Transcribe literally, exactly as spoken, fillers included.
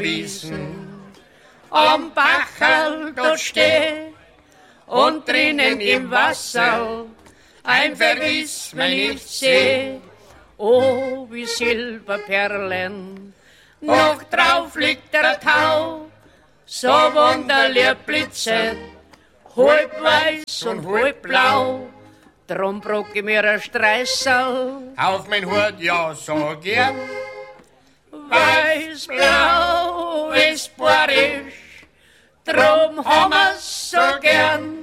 Wiesen. Am Bachel dort steh und drinnen im Wasser ein Verlies, mein ich seh. Oh, wie Silberperlen, noch drauf liegt der Tau, so wunderlich blitzet, halb weiß und halb blau. Drum brauch ich mir ein Streißel auf mein Hut, ja, so gern. Weiß-blau ist borisch, drum haben wir's so gern.